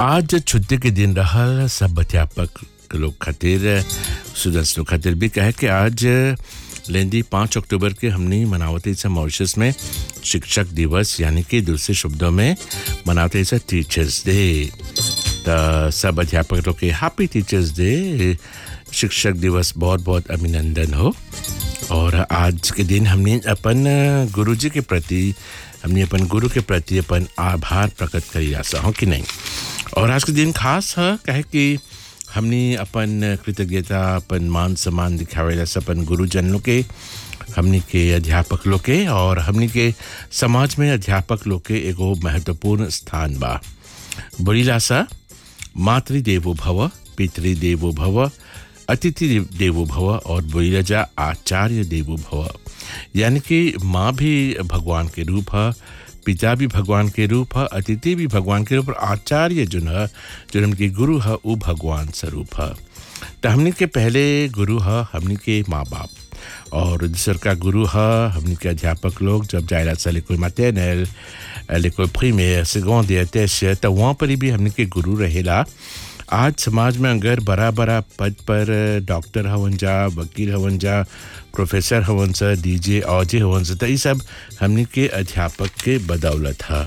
आज छुट्टी के दिन रहा सब अध्यापक लोग खातिर स्टूडेंट्स लोग खातिर भी कहे कि आज लेंदी 5 अक्टूबर के हमने मनावते इसे मॉरिशस में शिक्षक दिवस यानी कि दूसरे शब्दों में मनावते इसे टीचर्स डे। तो सब अध्यापक लोग के हैप्पी टीचर्स डे, शिक्षक दिवस बहुत बहुत अभिनंदन हो। और आज के दिन हमने अपन गुरुजी के प्रति हमने अपन गुरु के प्रति अपन आभार प्रकट करी आशा हो कि नहीं। और आज के दिन खास है कहे कि हमने अपन कृतज्ञता अपन मान सम्मान दिखावेला अपन गुरुजन लोग के, हमने के अध्यापक लोग के, और हमने के समाज में अध्यापक लोग के एगो महत्वपूर्ण स्थान बा। बोलीला सा मातृदेवो भव, पितृदेवो भव, अतिथि देवो भव, और बोलीला जा आचार्य देवो भव। यानी कि माँ भी भगवान के रूप है, पिता भी भगवान के रूप है, अतिथि भी भगवान के रूप, और आचार्य जो है जो उनके गुरु है वो भगवान स्वरूप है। तो हमने के पहले गुरु है हमने के माँ बाप, और दूसर का गुरु है हमने के अध्यापक लोग। जब जाएला सा लेकोल मैटरनल, लेकोल प्रीमियर, सेकेंडरी, टर्शियर, तो वहाँ पर भी हमने के गुरु रहेला। आज समाज में अगर बड़ा बड़ा पद पर डॉक्टर हवन जा, वकील हवन जा, प्रोफेसर हवन सा, डीजे औजे हवन सा, तो ये सब हमने के अध्यापक के बदौलत है।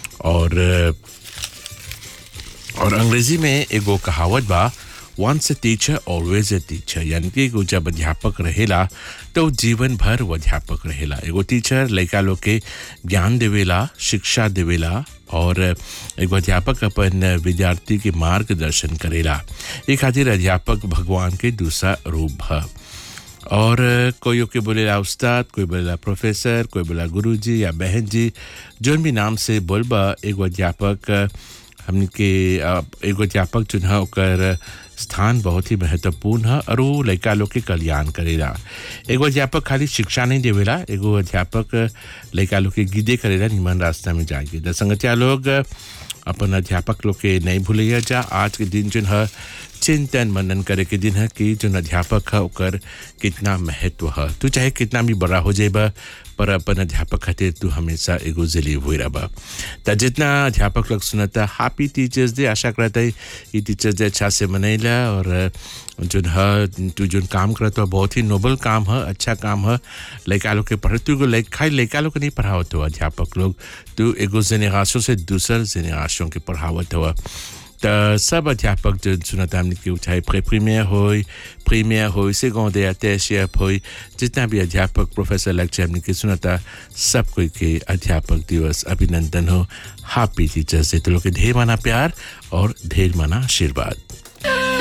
और अंग्रेजी में एगो कहावत बा, once a teacher always a teacher, यानी कि एगो जब अध्यापक रहेला तो जीवन भर वो अध्यापक रहेला। एगो टीचर लड़का लोग के ज्ञान देवेला, शिक्षा देवेला, और एगो अध्यापक अपन विद्यार्थी के मार्गदर्शन करेला। ये खातिर अध्यापक भगवान के दूसरा रूप है। और कोई के बोलेला उस्ताद, कोई बोलेला प्रोफेसर, कोई बोला गुरुजी या बहन जी, जो भी नाम से बोलबा एगो अध्यापक हमने के एगो अध्यापक जो है ओकर स्थान बहुत ही महत्वपूर्ण है, और वो लड़का लोग के कल्याण करेला। एगो अध्यापक खाली शिक्षा नहीं देवेला, एगो अध्यापक लड़का लोग के गिदे करेला निमन रास्ता में जाएगी। तो संगतिया लोग अपन अध्यापक लोग के नहीं भूलिए जा। आज के दिन जो है चिंतन मनन करे के दिन है कि जो अध्यापक है ओकर कितना महत्व है। तू चाहे कितना भी बड़ा हो जाएबा, पर अपन अध्यापक खातिर तू हमेशा एगो जली हुई रहा। तो जितना अध्यापक लोग सुनता हैप्पी टीचर्स डे, आशा करता है ये टीचर्स डे अच्छा से मनेला। और जो है तू जो काम करता है बहुत ही नोबल काम है, अच्छा काम है। लड़का लोग के पढ़ तू खाली लड़का लोग के नहीं पढ़ावत हो अध्यापक लोग, तू एगो जेनेरेशन से दूसर जेनेरेशन के पढ़ावत हो। तो सब अध्यापक जो सुनता हमने कि चाहे प्रीमियर हो, सेकेंडरी, टर्शियर हो, जितना भी अध्यापक प्रोफेसर लेक्चर हमने कि सुनता सब कोई के अध्यापक दिवस अभिनंदन हो। Happy teachers day. तो लोग के ढेर माना प्यार और ढेर माना आशीर्वाद।